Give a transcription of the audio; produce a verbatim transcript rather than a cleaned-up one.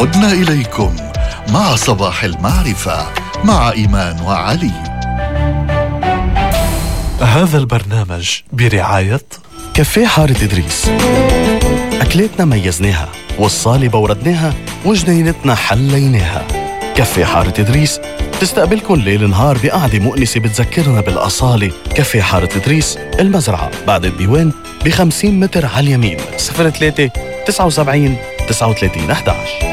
عدنا إليكم مع صباح المعرفة مع إيمان وعلي. هذا البرنامج برعاية كافيه حارة إدريس. أكلاتنا ميزناها والصالة بوردناها وجنينتنا حليناها. كافيه حارة إدريس تستقبلكن ليل نهار بقعدة مؤنسة بتذكرنا بالأصالة. كافيه حارة إدريس المزرعة بعد الديوان بخمسين متر على اليمين. صفر ثلاثة تسعة وسبعين تسعة وثلاثين أحد عشر.